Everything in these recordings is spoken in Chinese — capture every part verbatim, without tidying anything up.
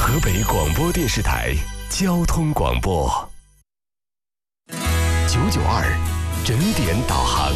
河北广播电视台交通广播九九二整点导航。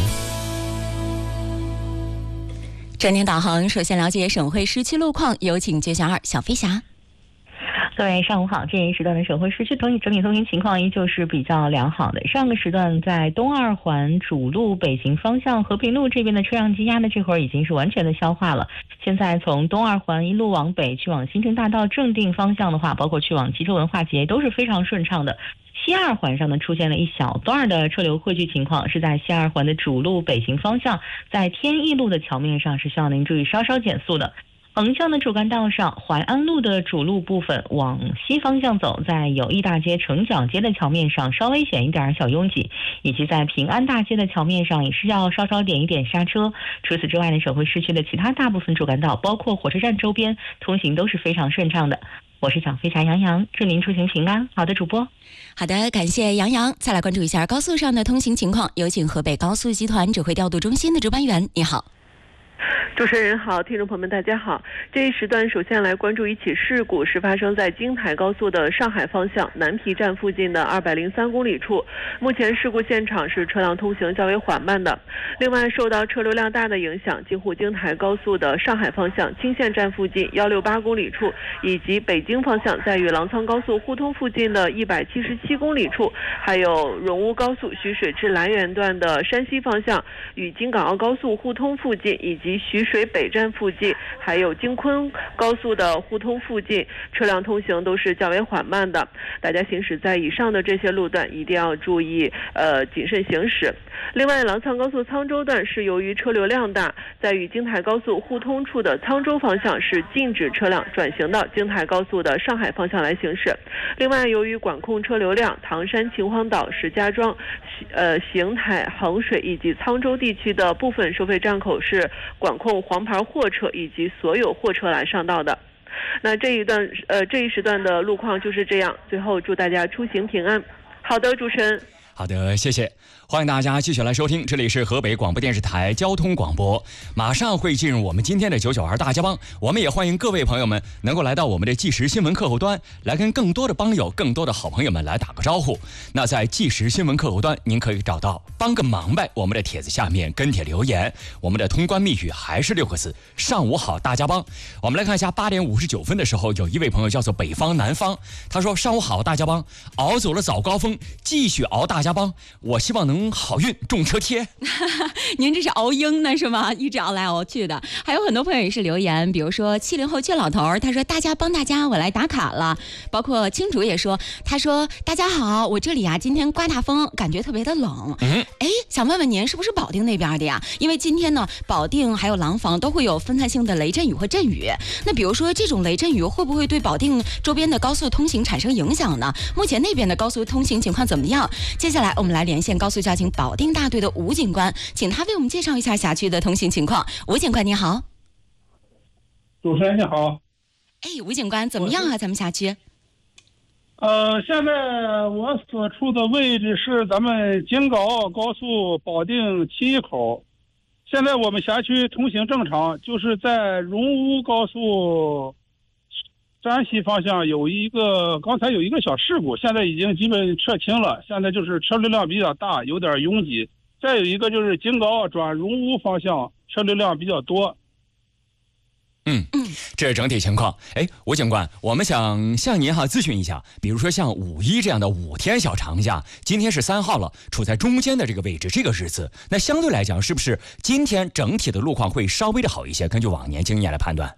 整点导航，首先了解省会市区路况，有请九九二小飞侠。 各位上午好，这一时段的省会市区整体整体通行情况依旧是比较良好的。上个时段在东二环主路北行方向和平路这边的车辆积压呢，这会儿已经是完全的消化了。现在从东二环一路往北去往新城大道正定方向的话，包括去往吉州文化节都是非常顺畅的。西二环上呢出现了一小段的车流汇聚情况，是在西二环的主路北行方向，在天益路的桥面上是需要您注意稍稍减速的。横向的主干道上，淮安路的主路部分往西方向走，在友谊大街、城角街的桥面上稍微险一点小拥挤，以及在平安大街的桥面上也是要稍稍点一点刹车。除此之外呢，省会市区的其他大部分主干道，包括火车站周边，通行都是非常顺畅的。我是小飞侠杨洋，祝您出行平安。好的，主播。 好的，感谢杨洋。再来关注一下高速上的通行情况，有请河北高速集团指挥调度中心的值班员，你好。 主持人好，听众朋友们大家好。这一时段首先来关注一起事故，是发生在京台高速的上海方向南皮站附近的二百零三公里处。目前事故现场是车辆通行较为缓慢的。另外，受到车流量大的影响，京沪京台高速的上海方向清县站附近一百六十八公里处，以及北京方向在与郎仓高速互通附近的一百七十七公里处，还有荣乌高速徐水至兰源段的山西方向与京港澳高速互通附近，以及徐水北站附近，还有京昆高速的互通附近，车辆通行都是较为缓慢的。大家行驶在以上的这些路段一定要注意呃谨慎行驶。另外，郎仓高速沧州段是由于车流量大，在与京台高速互通处的沧州方向是禁止车辆转行到京台高速的上海方向来行驶。另外，由于管控车流量，唐山秦皇岛、石家庄、呃邢台、衡水以及沧州地区的部分收费站口是管控黄牌货车以及所有货车来上道的。那这一段呃这一时段的路况就是这样。最后祝大家出行平安。好的，主持人。 好的，谢谢。欢迎大家继续来收听，这里是河北广播电视台交通广播。马上会进入我们今天的九九二大家帮，我们也欢迎各位朋友们能够来到我们的即时新闻客户端，来跟更多的帮友、更多的好朋友们来打个招呼。那在即时新闻客户端，您可以找到帮个忙呗，我们的帖子下面跟帖留言，我们的通关密语还是六个字：上午好大家帮。我们来看一下，八点五十九分的时候，有一位朋友叫做北方南方，他说：上午好大家帮，熬走了早高峰，继续熬大家帮，我希望能好运中车贴。 您这是熬鹰呢是吗？一直熬来熬去的。还有很多朋友也是留言，比如说七零后倔老头，他说大家帮大家，我来打卡了。包括青竹也说，他说大家好，我这里啊今天刮大风，感觉特别的冷。嗯，哎，想问问您是不是保定那边的呀？因为今天呢，保定还有廊坊都会有分散性的雷阵雨和阵雨。那比如说这种雷阵雨会不会对保定周边的高速通行产生影响呢？目前那边的高速通行情况怎么样？接下来我们来连线高速交警保定大队的吴警官，请他为我们介绍一下辖区的通行情况。吴警官你好。 主持人你好。 哎，吴警官怎么样啊？咱们辖区？ 呃，现在我所处的位置是咱们京港澳高速保定七口。现在我们辖区通行正常，就是在荣乌高速山西方向有一个，刚才有一个小事故，现在已经基本撤清了。现在就是车流量比较大，有点拥挤。再有一个就是京港澳转荣乌方向车流量比较多。 嗯，这是整体情况。哎，吴警官，我们想向您哈咨询一下，比如说像五一这样的五天小长假，今天是三号了，处在中间的这个位置，这个日子，那相对来讲，是不是今天整体的路况会稍微的好一些？根据往年经验来判断。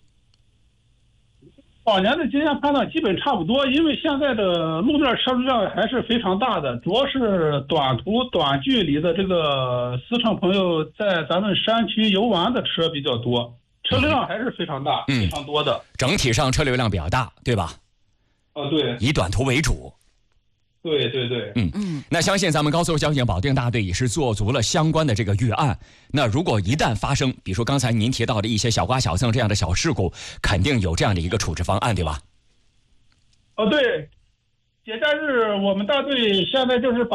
往年的经验判断基本差不多，因为现在的路面车流量还是非常大的，主要是短途短距离的这个司乘朋友在咱们山区游玩的车比较多，车流量还是非常大、嗯、非常多的。 整体上车流量比较大，对吧？ 啊，对， 以短途为主。 对对对， 嗯嗯，那相信咱们高速交警保定大队也是做足了相关的这个预案。那如果一旦发生，比如说刚才您提到的一些小刮小蹭这样的小事故，肯定有这样的一个处置方案，对吧？ 哦，对，节假日我们大队现在就是把